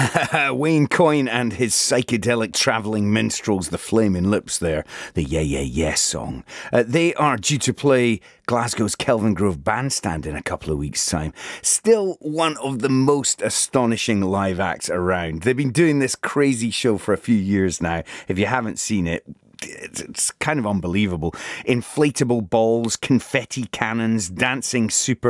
Wayne Coyne and his psychedelic travelling minstrels, the Flaming Lips there, the Yeah Yeah Yes song. They are due to play Glasgow's Kelvingrove Bandstand in a couple of weeks' time. Still one of the most astonishing live acts around. They've been doing this crazy show for a few years now. If you haven't seen it, it's kind of unbelievable. Inflatable balls, confetti cannons, dancing super